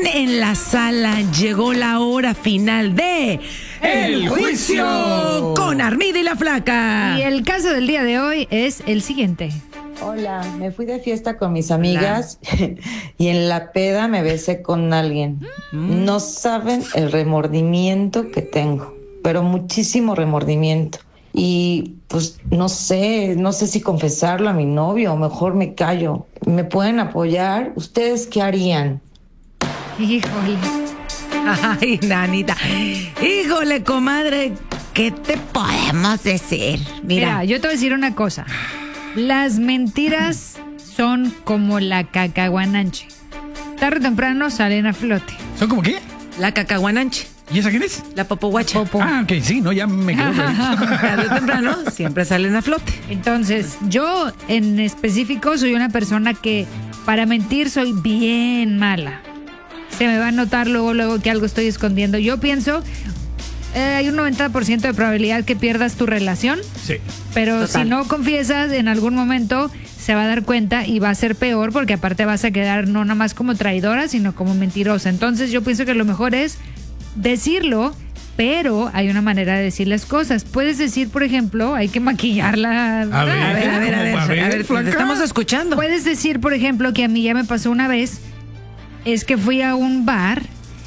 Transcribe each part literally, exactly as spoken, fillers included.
en la sala, llegó la hora final de El Juicio con Armida y la Flaca. Y el caso del día de hoy es el siguiente. Hola, me fui de fiesta con mis amigas y en la peda me besé con alguien. Mm. No saben el remordimiento que tengo, pero muchísimo remordimiento. Y pues no sé, no sé si confesarlo a mi novio o mejor me callo. ¿Me pueden apoyar? ¿Ustedes qué harían? Híjole. Ay, nanita. Híjole, comadre, ¿qué te podemos decir? Mira, Mira, yo te voy a decir una cosa. Las mentiras son como la cacahuananche. Tarde o temprano salen a flote. ¿Son como qué? la cacahuananche. ¿Y esa quién es? La popoguacha. Popo. Ah, ok, sí, no, ya me quedo. Tarde o temprano siempre salen a flote. Entonces, yo en específico soy una persona que para mentir soy bien mala. Se me va a notar luego, luego que algo estoy escondiendo. Yo pienso, eh, hay un noventa por ciento de probabilidad que pierdas tu relación. Sí. Pero Total. si no confiesas, en algún momento se va a dar cuenta y va a ser peor porque aparte vas a quedar no nada más como traidora, sino como mentirosa. Entonces yo pienso que lo mejor es decirlo, pero hay una manera de decir las cosas. Puedes decir, por ejemplo, hay que maquillarla. A ver, A ver, a ver, a ver, A ver, a ver, Flaca. te estamos escuchando. Puedes decir, por ejemplo, que a mí ya me pasó una vez, es que fui a un bar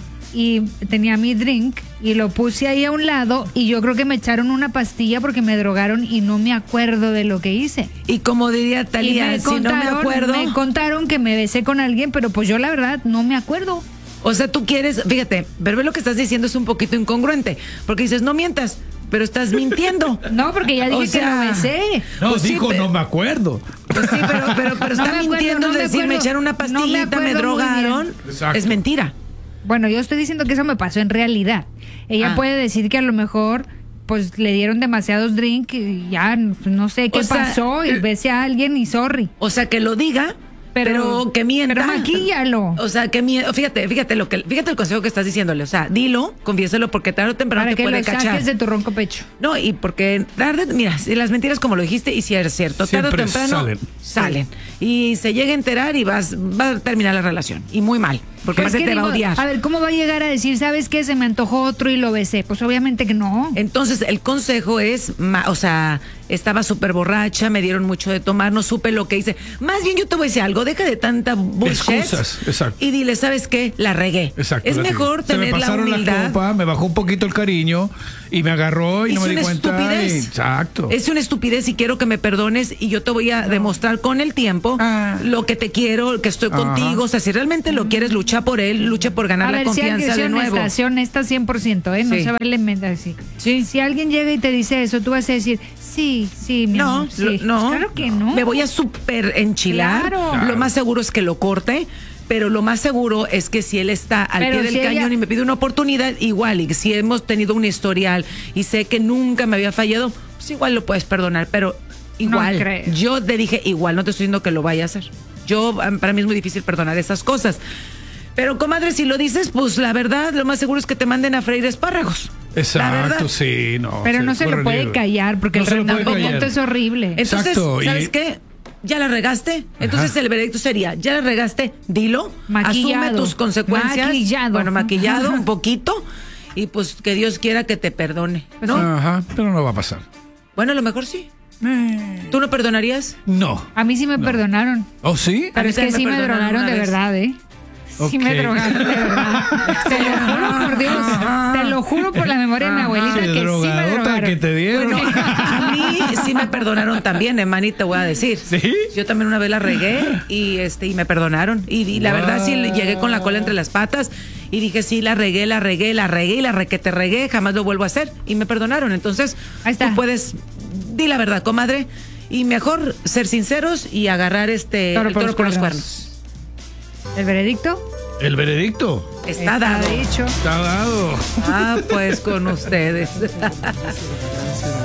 y tenía mi drink y lo puse ahí a un lado y yo creo que me echaron una pastilla porque me drogaron y no me acuerdo de lo que hice. Y como diría Y Talía, me si no me contaron, acuerdo. me contaron que me besé con alguien, pero pues yo la verdad no me acuerdo. O sea, tú quieres, fíjate, ver lo que estás diciendo es un poquito incongruente, porque dices, no mientas, pero estás mintiendo. No, porque ya dije O sea, que lo besé. No, Pues sí, dijo, pero- no me acuerdo. Pues sí, pero, pero, pero No está me acuerdo, mintiendo, no es me decir, me acuerdo. echaron una No me pastillita, me, acuerdo muy drogaron. bien. Exacto. Es mentira. Bueno, yo estoy diciendo que eso me pasó en realidad. Ella Ah. puede decir que a lo mejor pues le dieron demasiados drinks y ya no sé qué O sea, pasó y besé a alguien y sorry. O sea, que lo diga, pero, Pero- que mienta. pero maquíllalo. O sea, que mienta. Fíjate, fíjate lo que, fíjate el consejo que estás diciéndole. O sea, dilo, confiéselo, porque tarde o temprano Para te que puede lo cachar. saques de tu ronco pecho. No, y porque tarde, mira, si las mentiras como lo dijiste, y si es cierto, tarde o Siempre temprano salen. salen. Y se llega a enterar y vas, va a terminar la relación. Y muy mal, porque Pues aparte que te va a digo, odiar. a ver, ¿cómo va a llegar a decir, sabes qué? Se me antojó otro y lo besé. Pues obviamente que no. Entonces, el consejo es, ma- o sea, estaba súper borracha, me dieron mucho de tomar, no supe lo que hice. Más bien yo te voy a decir algo, deja de tanta bullshit. Excusas, exacto. Y dile, ¿sabes qué? La regué. Exacto. Es la mejor tiene. tener Se me la pasaron humildad. la copa, me bajó un poquito el cariño y me agarró y Es no me di una cuenta. estupidez. y- exacto. Es una estupidez y quiero que me perdones y yo te voy a demostrar con el tiempo Ah. lo que te quiero, que estoy Ajá. contigo. O sea, si realmente lo quieres, lucha por él, lucha por ganar A la ver, si alguien confianza sea de nuevo. honesta, sea honesta cien por ciento, ¿eh? No Sí. se vale mentir así. Sí. Si alguien llega y te dice eso, tú vas a decir, sí, sí, mi No, amor, sí. lo- no. Pues claro que no. Me voy a súper enchilar. Claro. Lo más seguro es que lo corte. Pero lo más seguro es que si él está al Pero pie del si ella- cañón y me pide una oportunidad, igual, y si hemos tenido un historial y sé que nunca me había fallado, pues igual lo puedes perdonar, pero igual. creo. Yo te dije igual, no te estoy diciendo que lo vaya a hacer. Yo, am, para mí es muy difícil perdonar esas cosas. Pero, comadre, si lo dices, pues la verdad, lo más seguro es que te manden a freír espárragos. La verdad. Exacto, sí, no. Pero sí, no se lo puede horrible. callar porque No el se lo puede remordimiento callar. es horrible. Entonces, Exacto, y- ¿sabes qué? Ya la regaste. Entonces Ajá. el veredicto sería, ya la regaste, dilo, Maquillado. asume tus consecuencias. Maquillado. Bueno, maquillado un poquito y pues que Dios quiera que te perdone, ¿no? Ajá, pero no va a pasar. Bueno, a lo mejor sí. Eh, ¿Tú no perdonarías? No. A mí sí me No. perdonaron. ¿Oh, sí? A Pero mí es que también me sí me perdonaron drogaron una de vez. verdad, ¿eh? Sí me Ok. drogaron de verdad. Te lo juro por Dios. Te lo juro por la memoria de mi abuelita Sí, que sí me drogadota drogaron. que te dieron. Bueno, a mí sí me perdonaron también, Emani, te voy a decir. ¿Sí? Yo también una vez la regué y este y me perdonaron. Y, y la verdad sí Wow. llegué con la cola entre las patas y dije, sí, la regué, la regué, la regué y la re que te regué, jamás lo vuelvo a hacer. Y me perdonaron. Entonces, Ahí está. tú puedes, di la verdad, comadre. Y mejor ser sinceros y agarrar este Toro el por toro los por los cuernos. cuernos. ¿El veredicto? El veredicto Está dado. dicho. está dado. Ah, pues con ustedes.